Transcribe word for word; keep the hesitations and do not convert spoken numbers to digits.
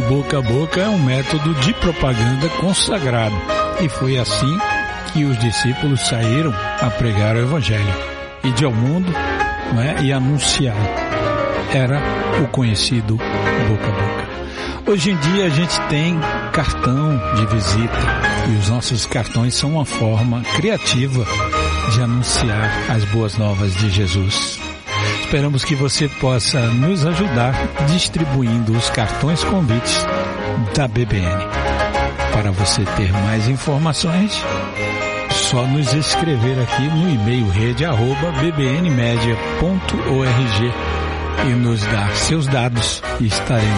boca a boca é um método de propaganda consagrado, e foi assim que os discípulos saíram a pregar o Evangelho, ide ao mundo, não é? E anunciar. Era o conhecido boca a boca. Hoje em dia a gente tem cartão de visita, e os nossos cartões são uma forma criativa de anunciar as boas novas de Jesus. Esperamos que você possa nos ajudar distribuindo os cartões convites da B B N. Para você ter mais informações, só nos escrever aqui no e-mail rede arroba b b n media ponto org e nos dar seus dados, e estaremos